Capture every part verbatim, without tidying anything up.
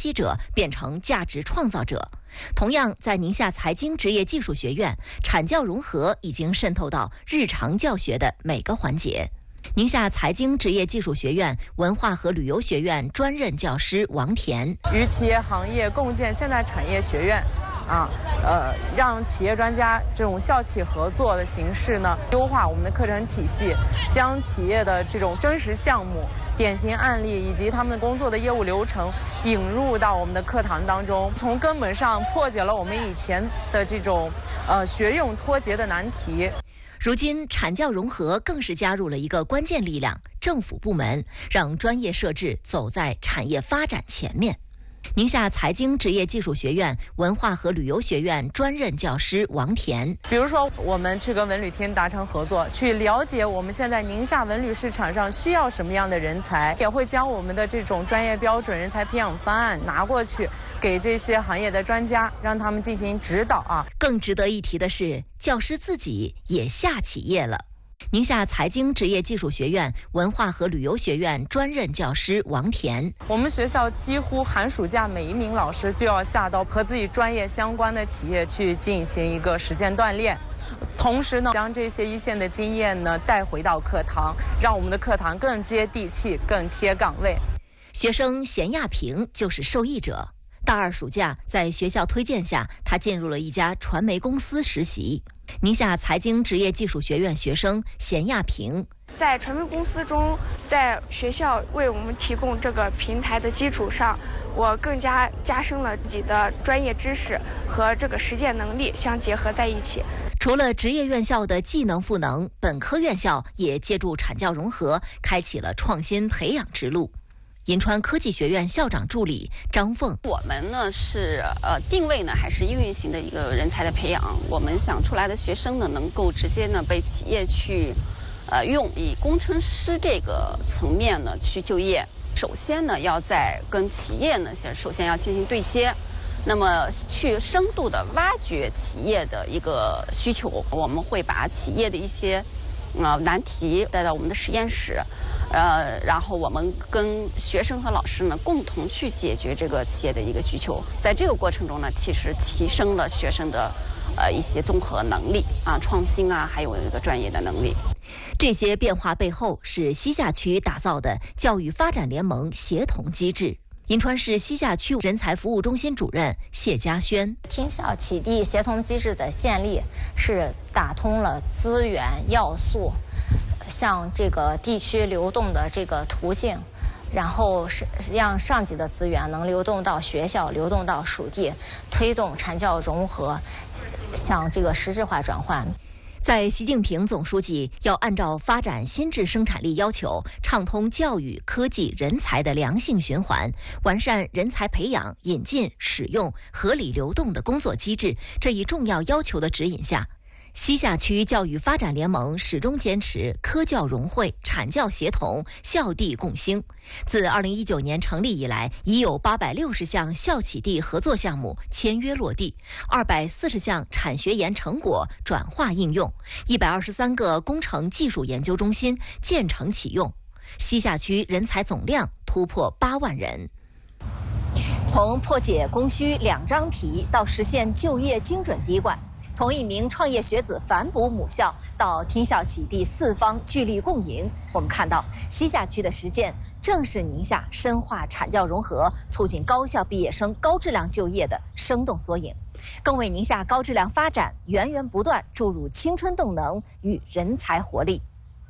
析者变成价值创造者。同样，在宁夏财经职业技术学院，产教融合已经渗透到日常教学的每个环节。宁夏财经职业技术学院文化和旅游学院专任教师王田， 与企业行业共建现代产业学院。啊，呃，让企业专家这种校企合作的形式呢，优化我们的课程体系，将企业的这种真实项目、典型案例以及他们的工作的业务流程引入到我们的课堂当中，从根本上破解了我们以前的这种呃学用脱节的难题。 如今，产教融合更是加入了一个关键力量——政府部门，让专业设置走在产业发展前面。宁夏财经职业技术学院文化和旅游学院专任教师王田， 比如说，我们去跟文旅厅达成合作，去了解我们现在宁夏文旅市场上需要什么样的人才，也会将我们的这种专业标准、人才培养方案拿过去，给这些行业的专家，让他们进行指导啊。 更值得一提的是，教师自己也下企业了。宁夏财经职业技术学院文化和旅游学院专任教师王田， 我们学校几乎寒暑假每一名老师就要下到和自己专业相关的企业去进行一个实践锻炼，同时呢，将这些一线的经验呢带回到课堂，让我们的课堂更接地气、更贴岗位。 学生贤亚平就是受益者。大二暑假，在学校推荐下，他进入了一家传媒公司实习。宁夏财经职业技术学院学生贤亚平， 在传媒公司中，在学校为我们提供这个平台的基础上，我更加加深了自己的专业知识和这个实践能力相结合在一起。 除了职业院校的技能赋能，本科院校也借助产教融合，开启了创新培养之路。银川科技学院校长助理张凤， 我们呢是呃定位呢还是应用型的一个人才的培养，我们想出来的学生呢能够直接呢被企业去呃用，以工程师这个层面呢去就业。首先呢要在跟企业呢先首先要进行对接，那么去深度的挖掘企业的一个需求，我们会把企业的一些呃难题带到我们的实验室。呃，然后我们跟学生和老师呢共同去解决这个企业的一个需求，在这个过程中呢，其实提升了学生的呃一些综合能力啊、创新啊，还有一个专业的能力。 这些变化背后是西夏区打造的教育发展联盟协同机制。银川市西夏区人才服务中心主任谢家轩， 听校启地协同机制的建立是打通了资源要素向这个地区流动的这个途径，然后是让上级的资源能流动到学校，流动到属地，推动产教融合向这个实质化转换。 在习近平总书记要按照发展新质生产力要求，畅通教育、科技、人才的良性循环，完善人才培养、引进、使用、合理流动的工作机制这一重要要求的指引下，西夏区教育发展联盟始终坚持科教融汇、产教协同、校地共兴。自二零一九年成立以来，已有八百六十项校企地合作项目签约落地，二百四十项产学研成果转化应用，一百二十三个工程技术研究中心建成启用。西夏区人才总量突破八万人。 从破解供需两张皮到实现就业精准滴灌，从一名创业学子反哺母校到听校启地四方聚力共赢，我们看到西夏区的实践正是宁夏深化产教融合、促进高校毕业生高质量就业的生动缩影，更为宁夏高质量发展源源不断注入青春动能与人才活力。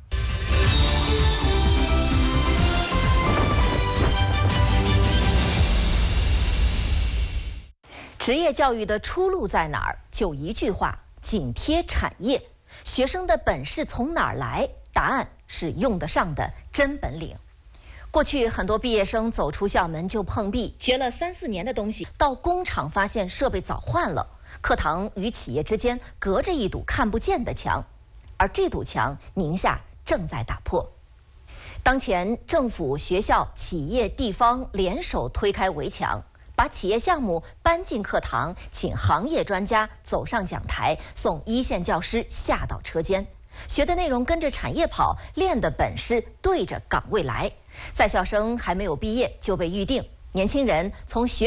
职业教育的出路在哪儿？就一句话：紧贴产业。学生的本事从哪儿来？答案是用得上的真本领。过去很多毕业生走出校门就碰壁，学了三四年的东西，到工厂发现设备早换了，课堂与企业之间隔着一堵看不见的墙，而这堵墙，宁夏正在打破。当前，政府、学校、企业、地方联手推开围墙，把企业项目搬进课堂，请行业专家走上讲台，送一线教师下到车间。学的内容跟着产业跑，练的本事对着岗位来。在校生还没有毕业就被预定，年轻人从学